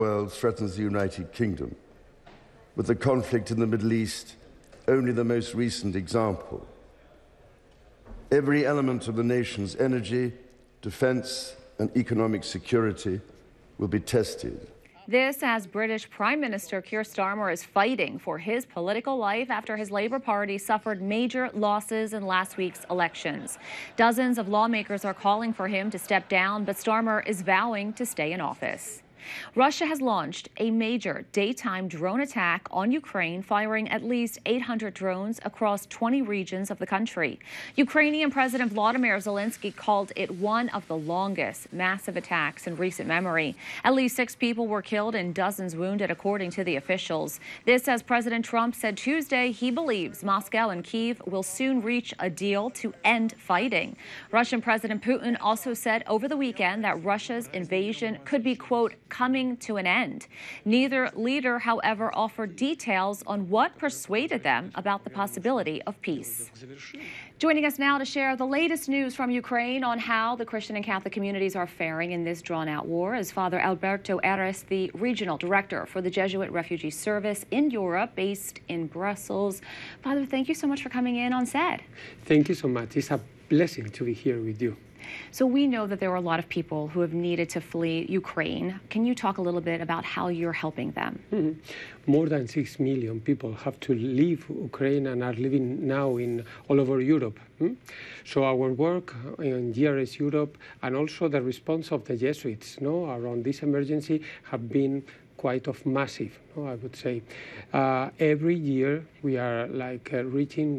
world threatens the United Kingdom, with the conflict in the Middle East only the most recent example. Every element of the nation's energy, defense, and economic security will be tested. This as British Prime Minister Keir Starmer is fighting for his political life after his Labour Party suffered major losses in last week's elections. Dozens of lawmakers are calling for him to step down, but Starmer is vowing to stay in office. Russia has launched a major daytime drone attack on Ukraine, firing at least 800 drones across 20 regions of the country. Ukrainian President Volodymyr Zelensky called it one of the longest massive attacks in recent memory. At least 6 people were killed and dozens wounded, according to the officials. This as President Trump said Tuesday he believes Moscow and Kyiv will soon reach a deal to end fighting. Russian President Putin also said over the weekend that Russia's invasion could be, quote, coming to an end. Neither leader, however, offered details on what persuaded them about the possibility of peace. Joining us now to share the latest news from Ukraine on how the Christian and Catholic communities are faring in this drawn-out war is Father Alberto Eres, the Regional Director for the Jesuit Refugee Service in Europe, based in Brussels. Father, thank you so much for coming in on set. Thank you so much. It's a blessing to be here with you. So we know that there are a lot of people who have needed to flee Ukraine. Can you talk a little bit about how you're helping them? More than 6 million people have to leave Ukraine and are living now in all over Europe. So our work in GRS Europe and also the response of the Jesuits around this emergency have been quite massive, I would say. Every year we are reaching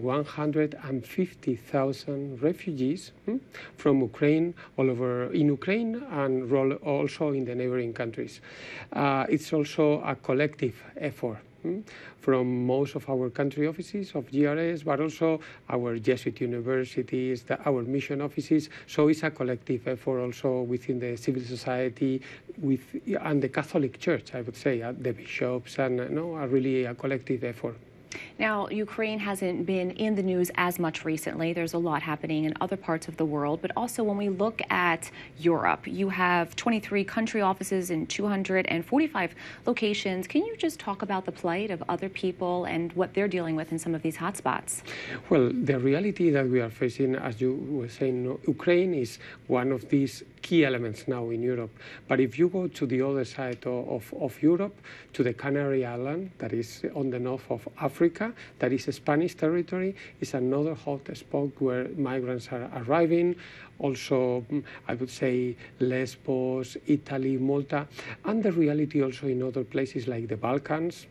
150,000 refugees from Ukraine, all over in Ukraine and also in the neighboring countries. It's also a collective effort from most of our country offices of GRS, but also our Jesuit universities, our mission offices. So it's a collective effort also within the civil society and the Catholic Church, I would say, the bishops, and really a collective effort. Now, Ukraine hasn't been in the news as much recently. There's a lot happening in other parts of the world. But also when we look at Europe, you have 23 country offices in 245 locations. Can you just talk about the plight of other people and what they're dealing with in some of these hotspots? Well, the reality that we are facing, as you were saying, Ukraine is one of these key elements now in Europe. But if you go to the other side of Europe, to the Canary Island, that is on the north of Africa, that is a Spanish territory, is another hot spot where migrants are arriving. Also, I would say Lesbos, Italy, Malta, and the reality also in other places like the Balkans,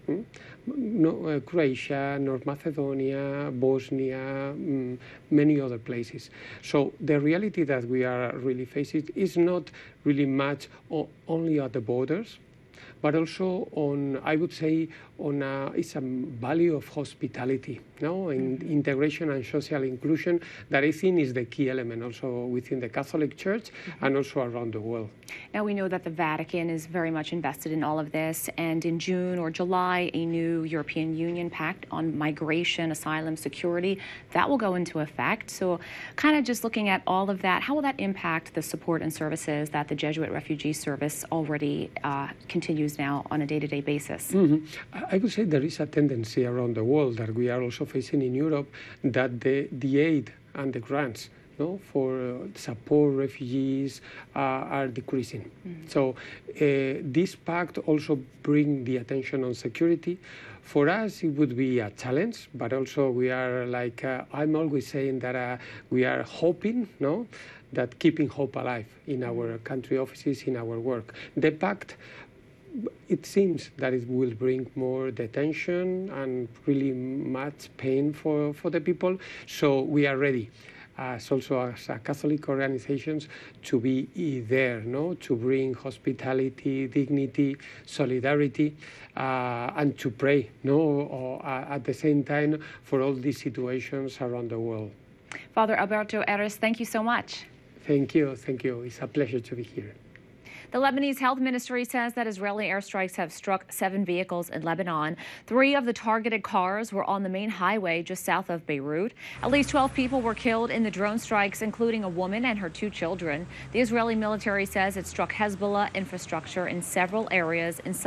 Croatia, North Macedonia, Bosnia, many other places. So the reality that we are really facing is not really much only at the borders, but also on, I would say, it's a value of hospitality, in integration and social inclusion that I think is the key element also within the Catholic Church and also around the world. Now we know that the Vatican is very much invested in all of this, and in June or July, a new European Union Pact on migration, asylum, security, that will go into effect. So kind of just looking at all of that, how will that impact the support and services that the Jesuit Refugee Service already continues now on a day-to-day basis? I would say there is a tendency around the world that we are also facing in Europe that the aid and the grants for support refugees are decreasing. So this pact also brings the attention on security. For us, it would be a challenge, but also we are I'm always saying that we are hoping, that keeping hope alive in our country offices, in our work. The pact, it seems that it will bring more detention and really much pain for the people. So we are ready, as Catholic organizations, to be there, to bring hospitality, dignity, solidarity, and to pray, at the same time for all these situations around the world. Father Alberto Eres, thank you so much. Thank you. It's a pleasure to be here. The Lebanese Health Ministry says that Israeli airstrikes have struck 7 vehicles in Lebanon. 3 of the targeted cars were on the main highway just south of Beirut. At least 12 people were killed in the drone strikes, including a woman and her 2 children. The Israeli military says it struck Hezbollah infrastructure in several areas in